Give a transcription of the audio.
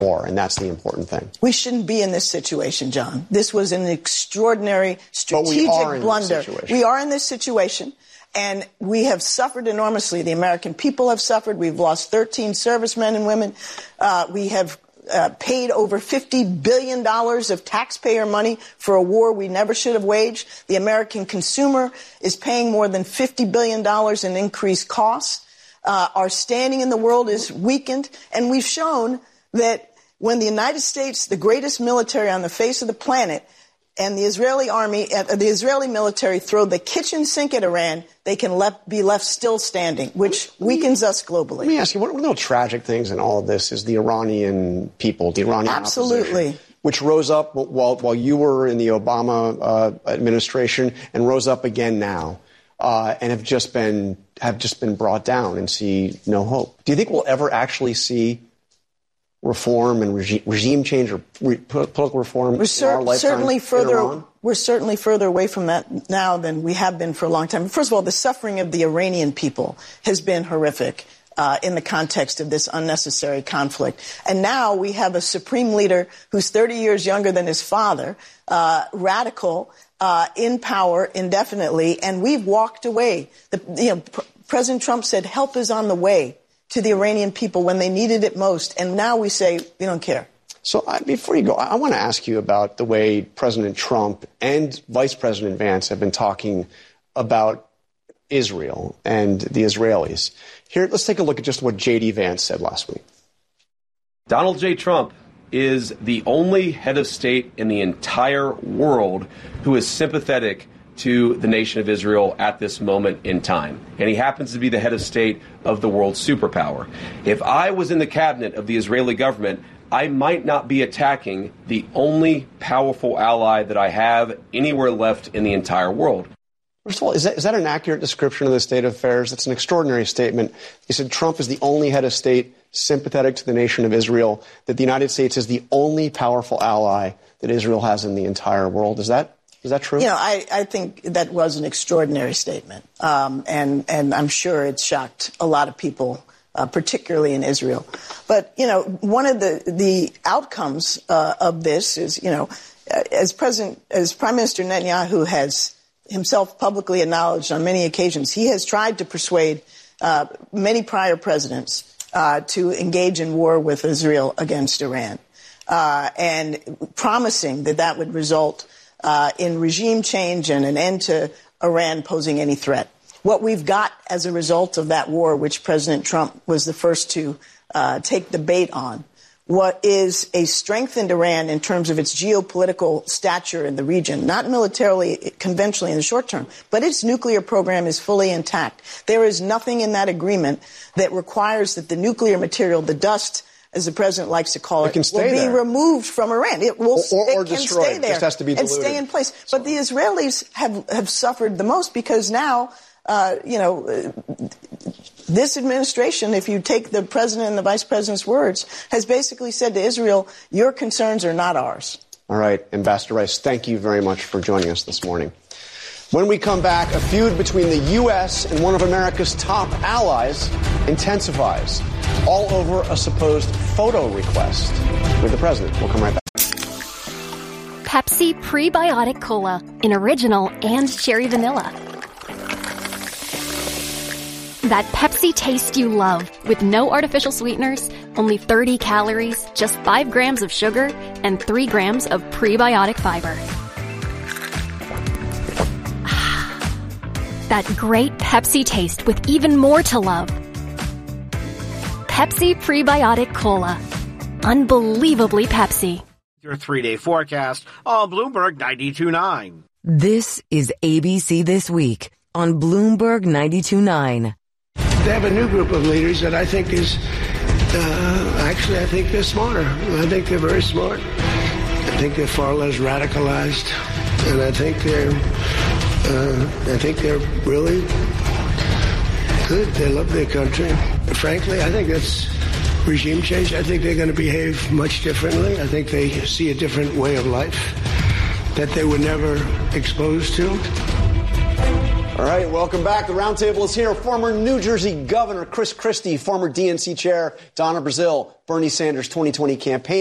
war, and that's the important thing. We shouldn't be in this situation, John. This was an extraordinary strategic blunder. We are in this situation, and we have suffered enormously. The American people have suffered. We've lost 13 servicemen and women. We have paid over $50 billion of taxpayer money for a war we never should have waged. The American consumer is paying more than $50 billion in increased costs. Our standing in the world is weakened, and we've shown that when the United States, the greatest military on the face of the planet, and the Israeli army, the Israeli military throw the kitchen sink at Iran, they can be left still standing, which weakens us globally. Let me ask you, one of the real tragic things in all of this is the Iranian people, the Iranian opposition, which rose up while you were in the Obama administration and rose up again now, and have just been brought down and see no hope. Do you think we'll ever actually see reform and regime change or political reform in our lifetime in Iran? We're certainly further away from that now than we have been for a long time. First of all, the suffering of the Iranian people has been horrific in the context of this unnecessary conflict. And now we have a supreme leader who's 30 years younger than his father, radical, in power indefinitely, and we've walked away. President Trump said help is on the way to the Iranian people when they needed it most, and now we say we don't care. So before you go, I want to ask you about the way President Trump and Vice President Vance have been talking about Israel and the Israelis. Here, let's take a look at just what J.D. Vance said last week. Donald J. Trump is the only head of state in the entire world who is sympathetic to the nation of Israel at this moment in time. And he happens to be the head of state of the world superpower. If I was in the cabinet of the Israeli government, I might not be attacking the only powerful ally that I have anywhere left in the entire world. First of all, is that an accurate description of the state of affairs? That's an extraordinary statement. He said Trump is the only head of state sympathetic to the nation of Israel, that the United States is the only powerful ally that Israel has in the entire world. Is that true? I think that was an extraordinary statement. And I'm sure it shocked a lot of people, particularly in Israel. But, one of the outcomes of this is, as Prime Minister Netanyahu has himself publicly acknowledged on many occasions, he has tried to persuade many prior presidents to engage in war with Israel against Iran, and promising that would result in regime change and an end to Iran posing any threat. What we've got as a result of that war, which President Trump was the first to take the bait on, what is a strengthened Iran in terms of its geopolitical stature in the region, not militarily, conventionally in the short term, but its nuclear program is fully intact. There is nothing in that agreement that requires that the nuclear material, the dust, as the president likes to call it, will be removed from Iran. It will or destroyed. Stay there. It just has to be diluted and stay in place. But the Israelis have suffered the most because now, this administration, if you take the president and the vice president's words, has basically said to Israel, your concerns are not ours. All right, Ambassador Rice, thank you very much for joining us this morning. When we come back, a feud between the U.S. and one of America's top allies intensifies, all over a supposed photo request with the president. We'll come right back. Pepsi Prebiotic Cola in original and cherry vanilla. That Pepsi taste you love with no artificial sweeteners, only 30 calories, just 5 grams of sugar, and 3 grams of prebiotic fiber. That great Pepsi taste with even more to love. Pepsi Prebiotic Cola. Unbelievably Pepsi. Your 3-day forecast on Bloomberg 92.9. This is ABC This Week on Bloomberg 92.9. They have a new group of leaders that I think is, I think they're smarter. I think they're very smart. I think they're far less radicalized. And I think they're really good. They love their country. Frankly, I think that's regime change. I think they're going to behave much differently. I think they see a different way of life that they were never exposed to. All All right, welcome back. The roundtable is here. Former New Jersey Governor Chris Christie, former DNC Chair Donna Brazile, Bernie Sanders' 2020 campaign